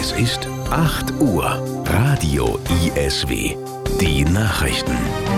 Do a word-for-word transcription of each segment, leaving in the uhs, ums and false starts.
Es ist acht Uhr. Radio I S W. Die Nachrichten.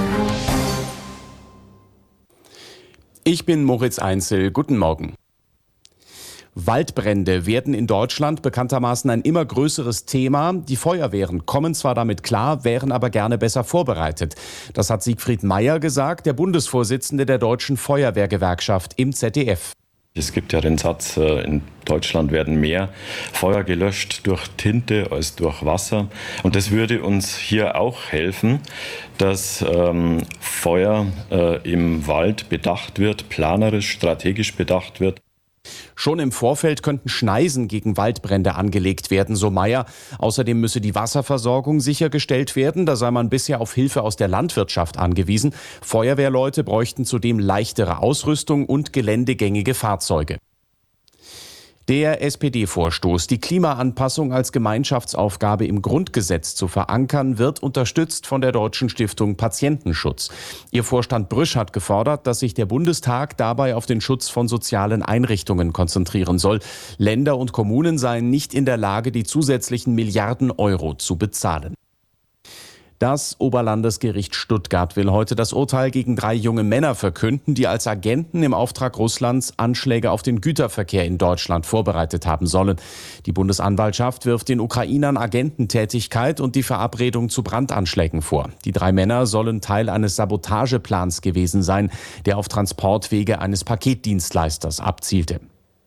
Ich bin Moritz Einzel. Guten Morgen. Waldbrände werden in Deutschland bekanntermaßen ein immer größeres Thema. Die Feuerwehren kommen zwar damit klar, wären aber gerne besser vorbereitet. Das hat Siegfried Mayer gesagt, der Bundesvorsitzende der Deutschen Feuerwehrgewerkschaft im Z D F. Es gibt ja den Satz, in Deutschland werden mehr Feuer gelöscht durch Tinte als durch Wasser. Und das würde uns hier auch helfen, dass ähm, Feuer äh, im Wald bedacht wird, planerisch, strategisch bedacht wird. Schon im Vorfeld könnten Schneisen gegen Waldbrände angelegt werden, so Mayer. Außerdem müsse die Wasserversorgung sichergestellt werden. Da sei man bisher auf Hilfe aus der Landwirtschaft angewiesen. Feuerwehrleute bräuchten zudem leichtere Ausrüstung und geländegängige Fahrzeuge. Der S P D-Vorstoß, die Klimaanpassung als Gemeinschaftsaufgabe im Grundgesetz zu verankern, wird unterstützt von der Deutschen Stiftung Patientenschutz. Ihr Vorstand Brüsch hat gefordert, dass sich der Bundestag dabei auf den Schutz von sozialen Einrichtungen konzentrieren soll. Länder und Kommunen seien nicht in der Lage, die zusätzlichen Milliarden Euro zu bezahlen. Das Oberlandesgericht Stuttgart will heute das Urteil gegen drei junge Männer verkünden, die als Agenten im Auftrag Russlands Anschläge auf den Güterverkehr in Deutschland vorbereitet haben sollen. Die Bundesanwaltschaft wirft den Ukrainern Agententätigkeit und die Verabredung zu Brandanschlägen vor. Die drei Männer sollen Teil eines Sabotageplans gewesen sein, der auf Transportwege eines Paketdienstleisters abzielte.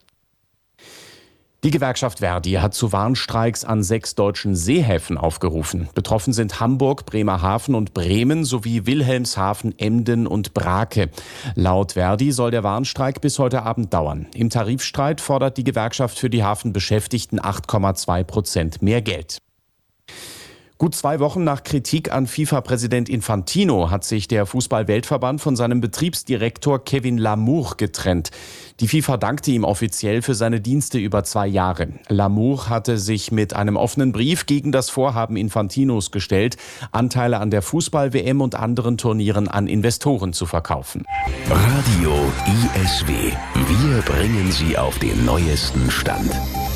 Die Gewerkschaft Verdi hat zu Warnstreiks an sechs deutschen Seehäfen aufgerufen. Betroffen sind Hamburg, Bremerhaven und Bremen sowie Wilhelmshaven, Emden und Brake. Laut Verdi soll der Warnstreik bis heute Abend dauern. Im Tarifstreit fordert die Gewerkschaft für die Hafenbeschäftigten acht Komma zwei Prozent mehr Geld. Gut zwei Wochen nach Kritik an FIFA-Präsident Infantino hat sich der Fußball-Weltverband von seinem Betriebsdirektor Kevin Lamour getrennt. Die FIFA dankte ihm offiziell für seine Dienste über zwei Jahre. Lamour hatte sich mit einem offenen Brief gegen das Vorhaben Infantinos gestellt, Anteile an der Fußball-W M und anderen Turnieren an Investoren zu verkaufen. Radio I S W. Wir bringen Sie auf den neuesten Stand.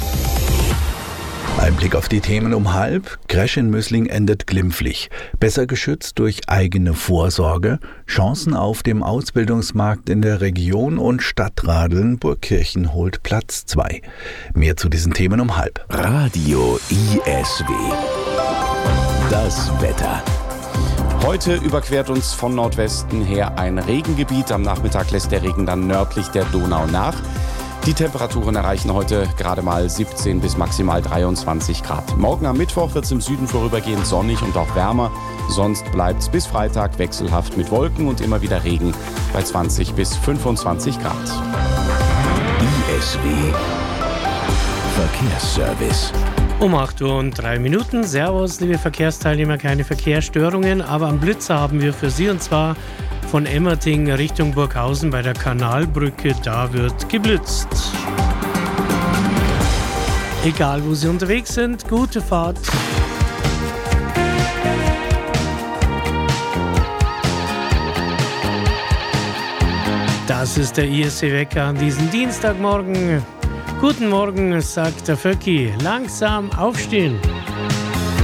Ein Blick auf die Themen um halb. Crash in Mösling endet glimpflich. Besser geschützt durch eigene Vorsorge. Chancen auf dem Ausbildungsmarkt in der Region und Stadtradeln Burgkirchen holt Platz zwei. Mehr zu diesen Themen um halb. Radio I S W. Das Wetter. Heute überquert uns von Nordwesten her ein Regengebiet. Am Nachmittag lässt der Regen dann nördlich der Donau nach. Die Temperaturen erreichen heute gerade mal siebzehn bis maximal dreiundzwanzig Grad. Morgen am Mittwoch wird es im Süden vorübergehend sonnig und auch wärmer. Sonst bleibt es bis Freitag wechselhaft mit Wolken und immer wieder Regen bei zwanzig bis fünfundzwanzig Grad. I S W Verkehrsservice. Um acht Uhr und drei Minuten. Servus, liebe Verkehrsteilnehmer, keine Verkehrsstörungen, aber am Blitzer haben wir für Sie, und zwar von Emmerting Richtung Burghausen bei der Kanalbrücke, da wird geblitzt. Egal wo Sie unterwegs sind, gute Fahrt. Das ist der I S W-Wecker an diesem Dienstagmorgen. Guten Morgen, sagt der Vöcki. Langsam aufstehen.